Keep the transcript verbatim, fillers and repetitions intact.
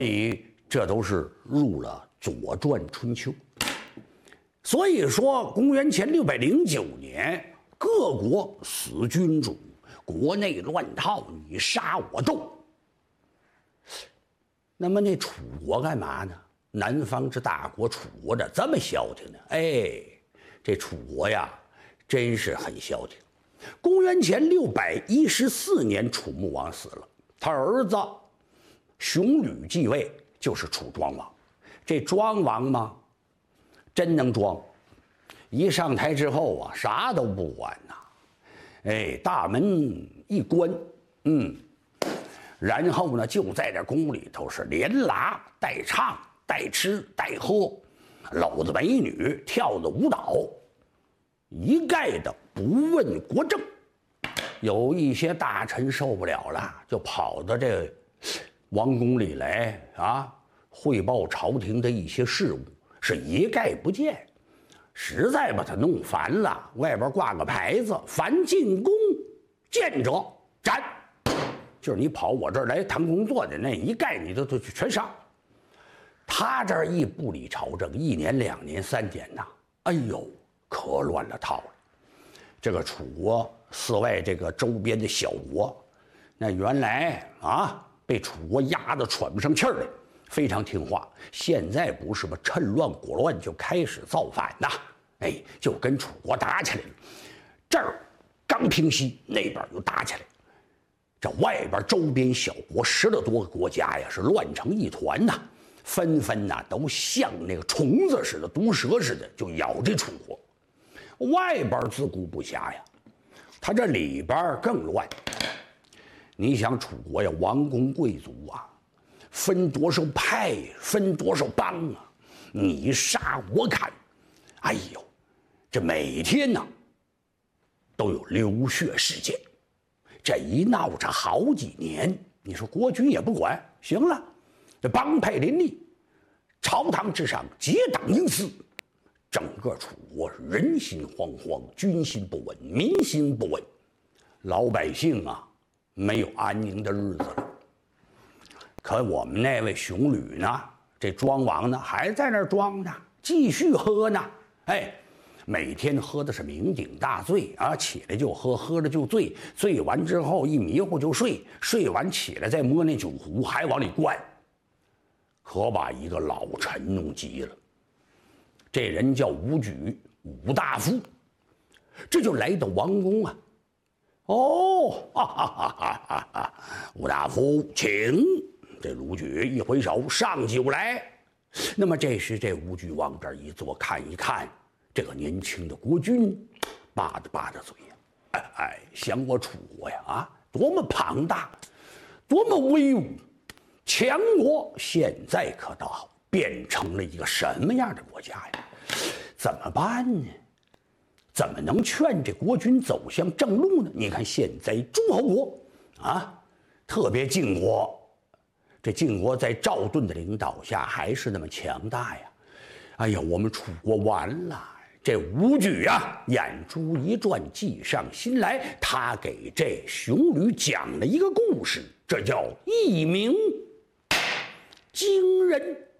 你这都是入了《左传》春秋。所以说，公元前六百零九年，各国死君主，国内乱套，你杀我斗。那么那楚国干嘛呢？南方之大国楚国这这么消停呢？哎，这楚国呀，真是很消停。公元前六百一十四年，楚穆王死了，他儿子熊吕继位，就是楚庄王。这庄王嘛，真能装，一上台之后啊，啥都不管呐，哎，大门一关，嗯，然后呢，就在这宫里头是连拉带唱带吃带喝，搂着美女跳着舞蹈，一概的不问国政。有一些大臣受不了了，就跑到这王宫里来啊，汇报朝廷的一些事务，是一概不见。实在把他弄烦了，外边挂个牌子：凡进宫见者斩。就是你跑我这儿来谈工作的，那一概你都都全杀。他这儿一不理朝政，一年两年三年呐，哎呦，可乱了套了。这个楚国四外这个周边的小国，那原来啊被楚国压得喘不上气儿来，非常听话。现在不是吧？趁乱果乱就开始造反呐！哎，就跟楚国打起来了。这儿刚平息，那边又打起来。这外边周边小国十来多个国家呀，是乱成一团呐，纷纷呐都像那个虫子似的、毒蛇似的，就咬这楚国。外边自顾不暇呀，他这里边更乱。你想楚国呀，王公贵族啊，分多少派，分多少帮啊，你杀我砍，哎呦，这每天呢都有流血事件。这一闹着好几年，你说国君也不管，行了，这帮派林立，朝堂之上结党营私，整个楚国人心惶惶，军心不稳，民心不稳，老百姓啊没有安宁的日子了。可我们那位熊吕呢，这庄王呢还在那儿装呢，继续喝呢，哎。每天喝的是酩酊大醉啊，起来就喝，喝了就醉，醉完之后一迷糊就睡，睡完起来再摸那酒壶，还往里灌，可把一个老臣弄急了。这人叫武举，武大夫，这就来到王宫啊。哦，哈哈哈哈哈哈！武大夫，请。这卢举一挥手，上酒来。那么这时这武举往这儿一坐，看一看。这个年轻的国君，吧嗒吧嗒嘴呀，哎哎，想我楚国呀啊，多么庞大，多么威武，强国，现在可倒好，变成了一个什么样的国家呀？怎么办呢？怎么能劝这国君走向正路呢？你看现在诸侯国啊，特别晋国，这晋国在赵盾的领导下还是那么强大呀。哎呀，我们楚国完了。这武举啊，眼珠一转，计上心来，他给这熊吕讲了一个故事，这叫一鸣惊人。